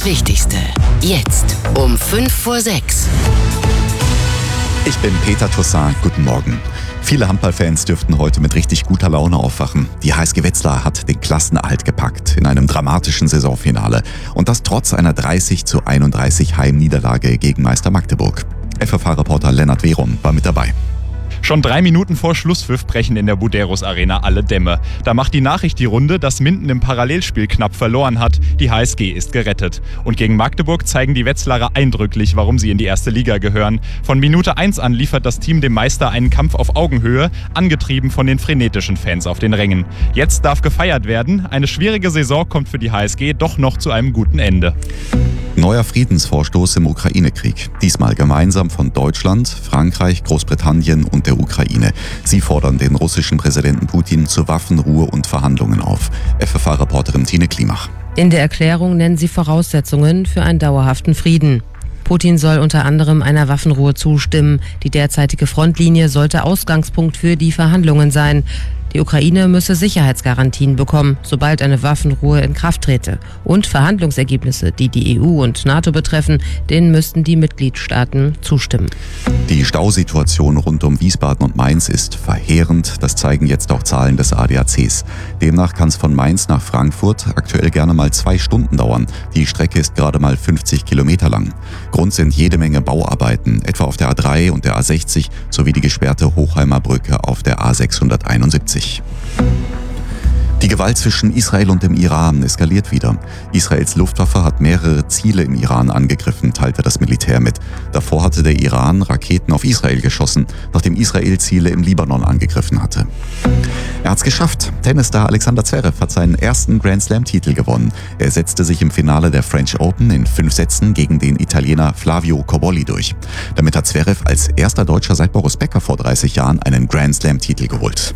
Wichtigste. Jetzt um 5:05. Ich bin Peter Toussaint, guten Morgen. Viele Handballfans dürften heute mit richtig guter Laune aufwachen. Die HSG Wetzlar hat den Klassenerhalt gepackt in einem dramatischen Saisonfinale. Und das trotz einer 30:31 Heimniederlage gegen Meister Magdeburg. FFH-Reporter Lennart Veron war mit dabei. Schon 3 Minuten vor Schlusspfiff brechen in der Buderus Arena alle Dämme. Da macht die Nachricht die Runde, dass Minden im Parallelspiel knapp verloren hat. Die HSG ist gerettet. Und gegen Magdeburg zeigen die Wetzlarer eindrücklich, warum sie in die erste Liga gehören. Von Minute 1 an liefert das Team dem Meister einen Kampf auf Augenhöhe, angetrieben von den frenetischen Fans auf den Rängen. Jetzt darf gefeiert werden. Eine schwierige Saison kommt für die HSG doch noch zu einem guten Ende. Neuer Friedensvorstoß im Ukraine-Krieg. Diesmal gemeinsam von Deutschland, Frankreich, Großbritannien und der Ukraine. Sie fordern den russischen Präsidenten Putin zu Waffenruhe und Verhandlungen auf. FFH-Reporterin Tine Klimach. In der Erklärung nennen sie Voraussetzungen für einen dauerhaften Frieden. Putin soll unter anderem einer Waffenruhe zustimmen. Die derzeitige Frontlinie sollte Ausgangspunkt für die Verhandlungen sein. Die Ukraine müsse Sicherheitsgarantien bekommen, sobald eine Waffenruhe in Kraft trete. Und Verhandlungsergebnisse, die die EU und NATO betreffen, denen müssten die Mitgliedstaaten zustimmen. Die Stausituation rund um Wiesbaden und Mainz ist verheerend. Das zeigen jetzt auch Zahlen des ADACs. Demnach kann es von Mainz nach Frankfurt aktuell gerne mal 2 Stunden dauern. Die Strecke ist gerade mal 50 Kilometer lang. Grund sind jede Menge Bauarbeiten, etwa auf der A3 und der A60 sowie die gesperrte Hochheimer Brücke auf der A671. Die Gewalt zwischen Israel und dem Iran eskaliert wieder. Israels Luftwaffe hat mehrere Ziele im Iran angegriffen, teilte das Militär mit. Davor hatte der Iran Raketen auf Israel geschossen, nachdem Israel Ziele im Libanon angegriffen hatte. Er hat's geschafft. Tennisstar Alexander Zverev hat seinen ersten Grand-Slam-Titel gewonnen. Er setzte sich im Finale der French Open in 5 Sätzen gegen den Italiener Flavio Cobolli durch. Damit hat Zverev als erster Deutscher seit Boris Becker vor 30 Jahren einen Grand-Slam-Titel geholt.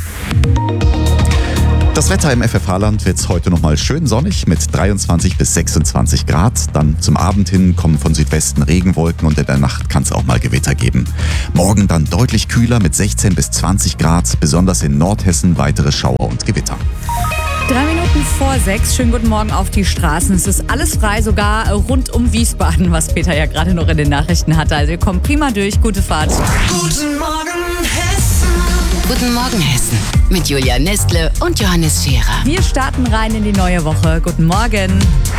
Das Wetter im FFH-Land wird heute nochmal schön sonnig mit 23 bis 26 Grad. Dann zum Abend hin kommen von Südwesten Regenwolken und in der Nacht kann es auch mal Gewitter geben. Morgen dann deutlich kühler mit 16 bis 20 Grad, besonders in Nordhessen weitere Schauer und Gewitter. 3 Minuten vor 6. Schönen guten Morgen auf die Straßen. Es ist alles frei, sogar rund um Wiesbaden, was Peter ja gerade noch in den Nachrichten hatte. Also ihr kommt prima durch. Gute Fahrt. Guten Morgen, Hessen. Guten Morgen, Hessen. Mit Julia Nestle und Johannes Scherer. Wir starten rein in die neue Woche. Guten Morgen.